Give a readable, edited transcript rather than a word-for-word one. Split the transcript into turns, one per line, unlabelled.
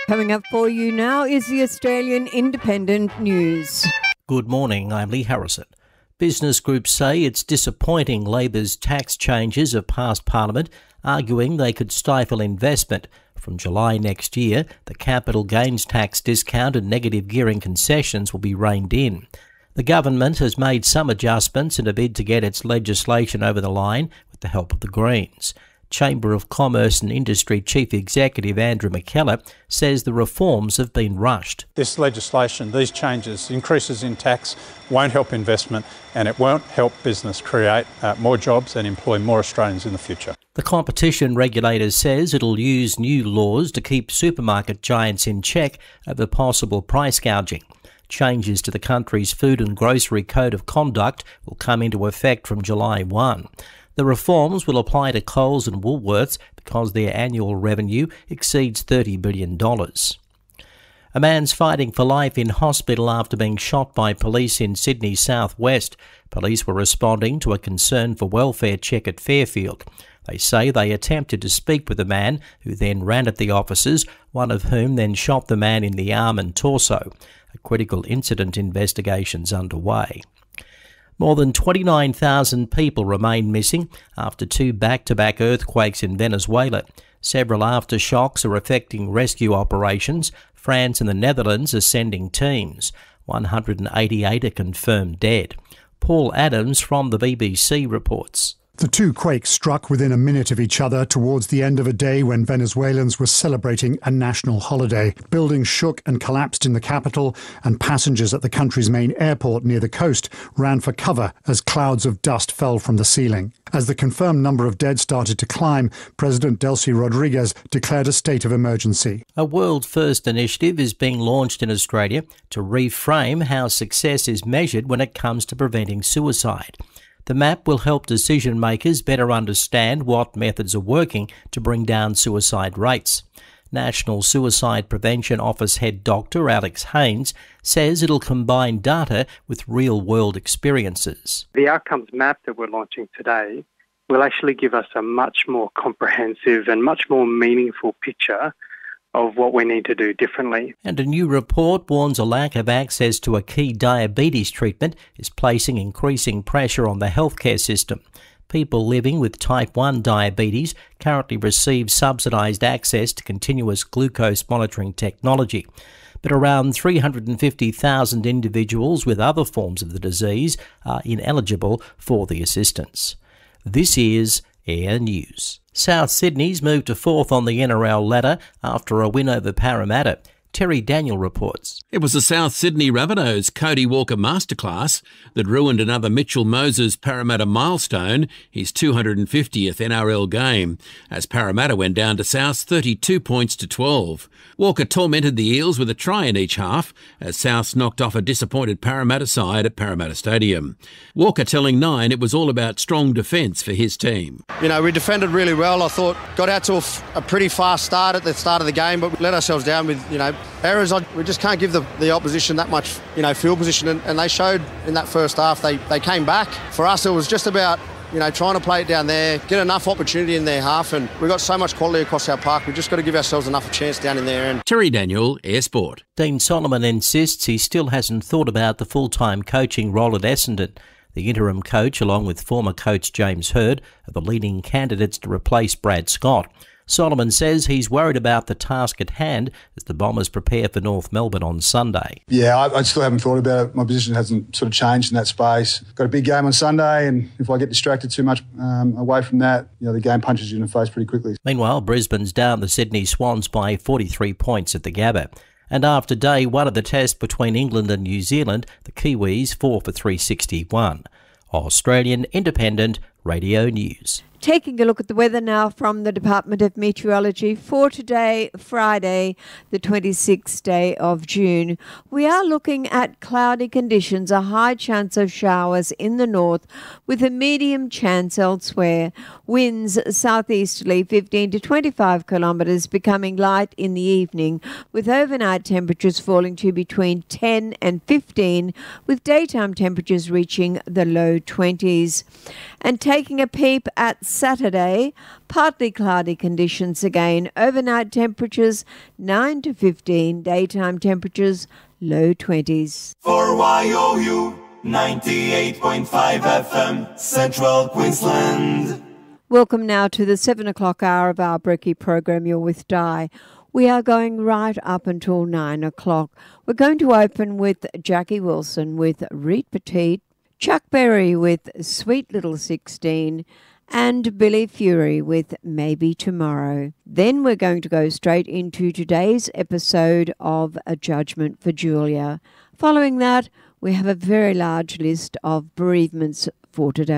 Coming up for you now is the Australian Independent News.
Good morning, I'm Lee Harrison. Business groups say it's disappointing Labor's tax changes have passed Parliament, arguing they could stifle investment. From July next year, the capital gains tax discount and negative gearing concessions will be reined in. The government has made some adjustments in a bid to get its legislation over the line with the help of the Greens. Chamber of Commerce and Industry Chief Executive Andrew McKellar says the reforms have been rushed.
This legislation, these changes, increases in tax, won't help investment and it won't help business create more jobs and employ more Australians in the future.
The competition regulator says it'll use new laws to keep supermarket giants in check over possible price gouging. Changes to the country's Food and Grocery Code of Conduct will come into effect from July 1. The reforms will apply to Coles and Woolworths because their annual revenue exceeds $30 billion. A man's fighting for life in hospital after being shot by police in Sydney's southwest. Police were responding to a concern for welfare check at Fairfield. They say they attempted to speak with the man, who then ran at the officers, one of whom then shot the man in the arm and torso. A critical incident investigation's underway. More than 29,000 people remain missing after two back-to-back earthquakes in Venezuela. Several aftershocks are affecting rescue operations. France and the Netherlands are sending teams. 188 are confirmed dead. Paul Adams from the BBC reports.
The two quakes struck within a minute of each other towards the end of a day when Venezuelans were celebrating a national holiday. Buildings shook and collapsed in the capital, and passengers at the country's main airport near the coast ran for cover as clouds of dust fell from the ceiling. As the confirmed number of dead started to climb, President Delcy Rodriguez declared a state of emergency.
A world-first initiative is being launched in Australia to reframe how success is measured when it comes to preventing suicide. The map will help decision makers better understand what methods are working to bring down suicide rates. National Suicide Prevention Office Head Dr. Alex Haynes says it'll combine data with real-world experiences.
The outcomes map that we're launching today will actually give us a much more comprehensive and much more meaningful picture of what we need to do differently.
And a new report warns a lack of access to a key diabetes treatment is placing increasing pressure on the healthcare system. People living with type 1 diabetes currently receive subsidised access to continuous glucose monitoring technology. But around 350,000 individuals with other forms of the disease are ineligible for the assistance. This is Air News. South Sydney's moved to fourth on the NRL ladder after a win over Parramatta. Terry Daniel reports.
It was the South Sydney Rabbitohs' Cody Walker masterclass that ruined another Mitchell Moses Parramatta milestone, his 250th NRL game, as Parramatta went down to South's 32 points to 12. Walker tormented the Eels with a try in each half as Souths knocked off a disappointed Parramatta side at Parramatta Stadium. Walker telling Nine it was all about strong defence for his team.
You know, we defended really well. I thought got out to a pretty fast start at the start of the game, but we let ourselves down with, errors. We just can't give the opposition that much, field position, and they showed in that first half. They came back. For us, it was just about, trying to play it down there, get enough opportunity in their half, and we've got so much quality across our park. We've just got to give ourselves enough a chance down in there. And
Terry Daniel, Air Sport.
Dean Solomon insists he still hasn't thought about the full-time coaching role at Essendon. The interim coach, along with former coach James Hird, are the leading candidates to replace Brad Scott. Solomon says he's worried about the task at hand as the Bombers prepare for North Melbourne on Sunday.
Yeah, I still haven't thought about it. My position hasn't sort of changed in that space. Got a big game on Sunday, and if I get distracted too much away from that, the game punches you in the face pretty quickly.
Meanwhile, Brisbane's down the Sydney Swans by 43 points at the Gabba. And after day one of the test between England and New Zealand, the Kiwis 4 for 361. Australian Independent Radio News.
Taking a look at the weather now from the Department of Meteorology for today, Friday, the 26th day of June. We are looking at cloudy conditions, a high chance of showers in the north with a medium chance elsewhere. Winds southeasterly 15 to 25 kilometres, becoming light in the evening, with overnight temperatures falling to between 10 and 15, with daytime temperatures reaching the low 20s. And taking a peep at Saturday, partly cloudy conditions again. Overnight temperatures 9 to 15, daytime temperatures low 20s.
For YOU 98.5 FM, Central Queensland.
Welcome now to the 7 o'clock hour of our Brekkie program. You're with Di. We are going right up until 9 o'clock. We're going to open with Jackie Wilson with Reet Petite, Chuck Berry with Sweet Little 16, and Billy Fury with Maybe Tomorrow. Then we're going to go straight into today's episode of A Judgment for Julia. Following that, we have a very large list of bereavements for today.